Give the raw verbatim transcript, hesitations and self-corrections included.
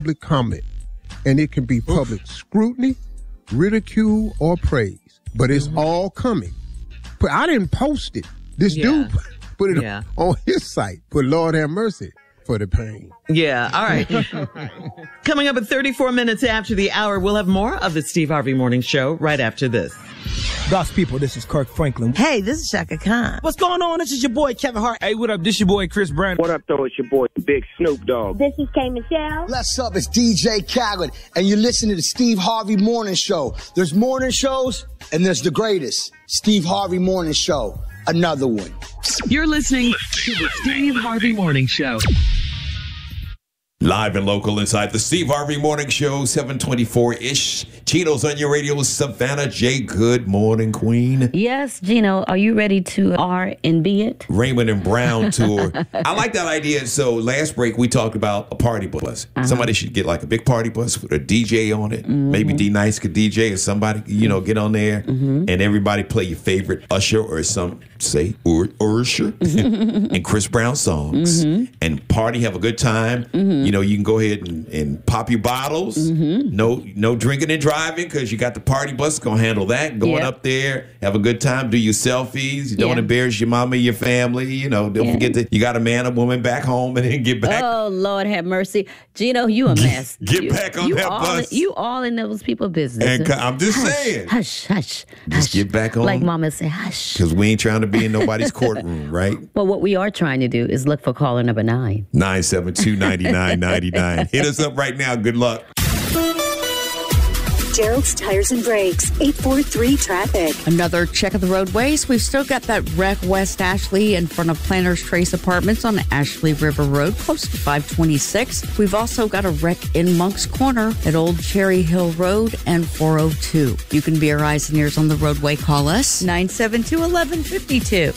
public comment, and it can be public Oof. scrutiny, ridicule, or praise. But it's mm-hmm. all coming. But I didn't post it. This yeah. dude put it yeah. on his site. But Lord have mercy for the pain. Yeah, all right. Coming up at thirty-four minutes after the hour, we'll have more of the Steve Harvey Morning Show right after this. God's people, this is Kirk Franklin. Hey, this is Shaka Khan. What's going on? This is your boy, Kevin Hart. Hey, what up? This your boy, Chris Brown. What up, though? It's your boy, Big Snoop Dogg. This is K. Michelle. What's up? It's D J Khaled, and you're listening to the Steve Harvey Morning Show. There's morning shows, and there's the greatest, Steve Harvey Morning Show. Another one. You're listening to the Steve Harvey Morning Show. Live and local inside the Steve Harvey Morning Show, seven twenty-four-ish. Gino's on your radio with Savannah J. Good morning, Queen. Yes, Gino, are you ready to R and B it? Raymond and Brown tour. I like that idea. So last break, we talked about a party bus. Uh-huh. Somebody should get like a big party bus with a D J on it. Mm-hmm. Maybe D-Nice could D J or somebody, you know, get on there mm-hmm. and everybody play your favorite Usher or some, say, Ur- Usher and Chris Brown songs mm-hmm. and party, have a good time. Mm-hmm. You know, you can go ahead and, and pop your bottles. Mm-hmm. No no drinking and driving because you got the party bus going to handle that. Going yep. up there, have a good time, do your selfies. You don't yeah. embarrass your mama, your family. You know, don't yeah. forget that you got a man or woman back home and then get back. Oh, Lord have mercy. Gino, you a mess. Get you, back on you that all bus. In, you all in those people's business. And I'm just hush, saying. Hush, hush, Just hush. get back on. Like Mama said, hush. Because we ain't trying to be in nobody's courtroom, right? Well, what we are trying to do is look for caller number nine. nine seven two, nine nine nine nine. Hit us up right now. Good luck. Gerald's Tires and Brakes, eight four three traffic. Another check of the roadways. We've still got that wreck West Ashley in front of Planters Trace Apartments on Ashley River Road, close to five twenty-six. We've also got a wreck in Monk's Corner at Old Cherry Hill Road and four oh two. You can be our eyes and ears on the roadway. Call us nine seven two, one one five two.